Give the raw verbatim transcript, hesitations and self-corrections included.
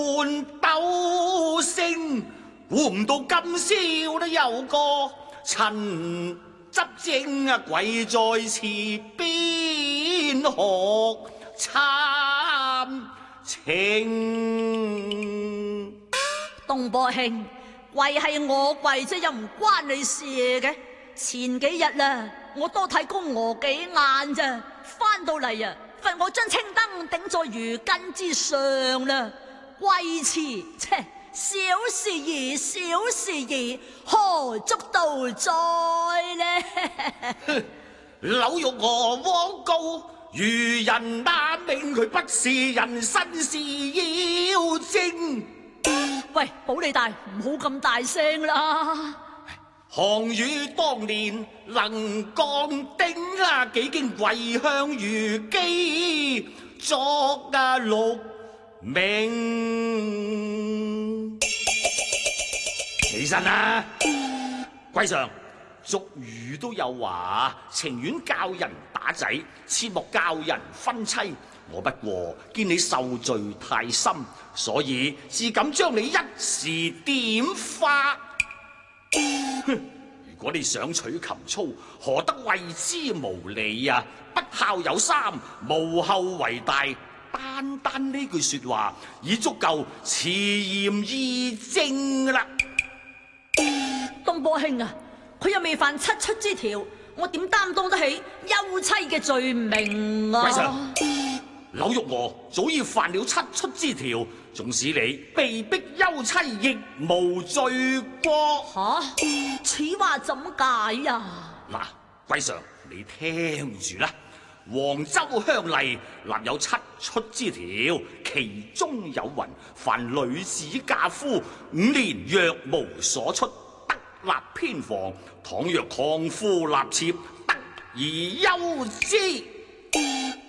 半斗星，估唔到今宵都有個陳執政啊，跪在池邊學參情。 東坡兄，跪係我跪啫，又唔關你事嘅。前幾日啦，我多睇宮娥幾眼咋，翻到嚟啊，罰我將青燈頂在魚根之上啦。跪詞，切，小事兒，小事兒，何足道哉呢？ 柳玉娥枉告愚人打命，佢不是人，身是妖精。 喂，保你大，唔好咁大聲啦！ 項羽當年能降丁啊，幾經跪向虞姬作啊六名。起身啦，貴上，俗語都有話，情願教人打仔，切莫教人分妻。我不過見你受罪太深，所以只敢將你一時點化。哼！如果你想取禽操，何得為之無理啊？不孝有三，無後為大。單單呢句說話已足夠遲嫌議政啦。 東坡兄啊，佢又未犯七出之條，我點擔當得起休妻嘅罪名啊？ 貴上，柳玉娥早已犯了七出之條，縱使你被逼休妻，亦無罪過。 吓，此話怎解呀？ 嗱，貴上，你聽住啦。黃州鄉例立有七出之條，其中有云：凡女子嫁夫五年若無所出，得立偏房；倘若曠夫納妾，得而休之。